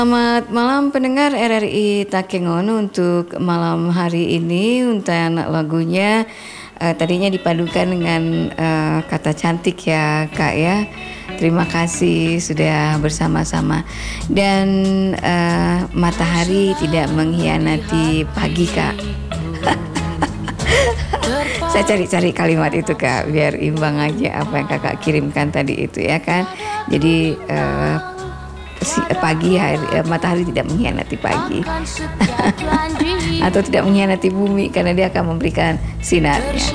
Selamat malam pendengar RRI Takengon. Untuk malam hari ini untayan lagunya tadinya dipadukan dengan kata cantik ya Kak ya. Terima kasih sudah bersama-sama. Dan matahari tidak mengkhianati pagi Kak. Saya cari-cari kalimat itu Kak biar imbang aja apa yang Kakak kirimkan tadi itu ya kan. Jadi matahari tidak mengkhianati pagi atau tidak mengkhianati bumi karena dia akan memberikan sinarnya.